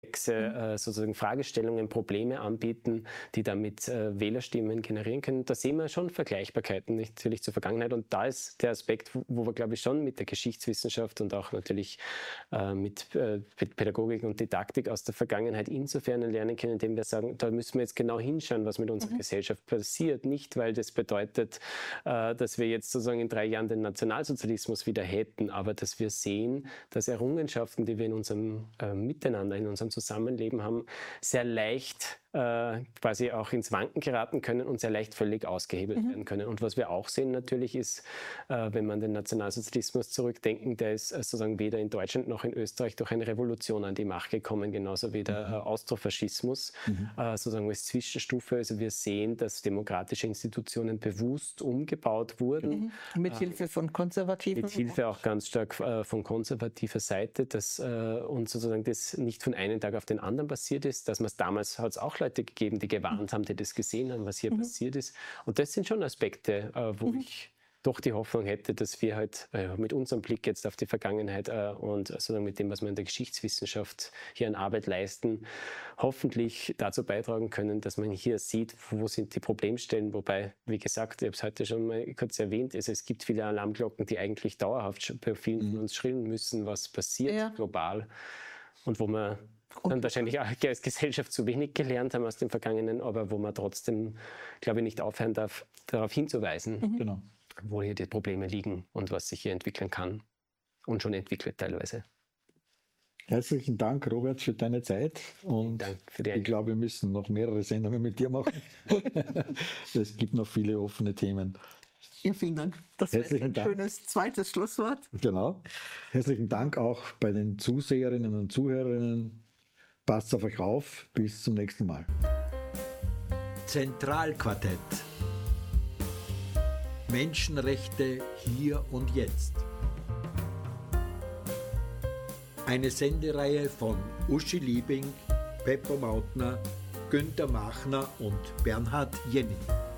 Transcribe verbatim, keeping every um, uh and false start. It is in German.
äh, sozusagen Fragestellungen, Probleme anbieten, die damit äh, Wählerstimmen generieren können. Da sehen wir schon Vergleichbarkeiten natürlich zur Vergangenheit, und da ist der Aspekt, wo, wo wir, glaube ich, schon mit der Geschichtswissenschaft und auch natürlich äh, mit äh, Pädagogik und Didaktik aus der Vergangenheit insofern lernen können, indem wir sagen, da müssen wir jetzt genau hinschauen, was mit unserer mhm. Gesellschaft passiert. Nicht, weil das bedeutet, äh, dass wir jetzt sozusagen in drei Jahren den Nationalsozialismus wieder hätten, aber dass wir sehen, dass Errungenschaften, die wir in unserem äh, Miteinander, in unserem Zusammenleben haben, sehr leicht äh, quasi auch ins Wanken geraten können und sehr leicht völlig ausgehebelt mhm. werden können. Und was wir auch sehen natürlich ist, äh, wenn man den Nationalsozialismus zurückdenken, der ist äh, sozusagen weder in Deutschland noch in Österreich durch eine Revolution an die Macht gekommen, genauso wie der mhm. äh, Austrofaschismus, mhm. äh, sozusagen als Zwischenstufe. Also wir sehen, dass demokratische Institutionen bewusst umgebaut wurden. Mhm. Mit Hilfe von Konservativen? Mit Hilfe auch ganz stark äh, von konservativer Seite, dass äh, und sozusagen das nicht von einem Tag auf den anderen passiert ist, dass man es damals hat es auch Leute gegeben, die gewarnt haben, die das gesehen haben, was hier mhm. passiert ist. Und das sind schon Aspekte, äh, wo mhm. ich doch die Hoffnung hätte, dass wir halt äh, mit unserem Blick jetzt auf die Vergangenheit äh, und sozusagen mit dem, was wir in der Geschichtswissenschaft hier an Arbeit leisten, hoffentlich dazu beitragen können, dass man hier sieht, wo sind die Problemstellen. Wobei, wie gesagt, ich habe es heute schon mal kurz erwähnt, also es gibt viele Alarmglocken, die eigentlich dauerhaft bei vielen mhm. von uns schrillen müssen, was passiert ja. global, und wo man dann wahrscheinlich auch als Gesellschaft zu wenig gelernt haben aus dem Vergangenen, aber wo man trotzdem, glaube ich, nicht aufhören darf, darauf hinzuweisen, mhm. genau. wo hier die Probleme liegen und was sich hier entwickeln kann und schon entwickelt teilweise. Herzlichen Dank, Robert, für deine Zeit. Und Dank für die ich glaube, wir müssen noch mehrere Sendungen mit dir machen. Es gibt noch viele offene Themen. Ja, vielen Dank. Das wäre ein Dank. Schönes zweites Schlusswort. Genau. Herzlichen Dank auch bei den Zuseherinnen und Zuhörerinnen. Passt auf euch auf. Bis zum nächsten Mal. Zentralquartett. Menschenrechte hier und jetzt. Eine Sendereihe von Uschi Liebing, Pepper Mautner, Günther Machner und Bernhard Jenny.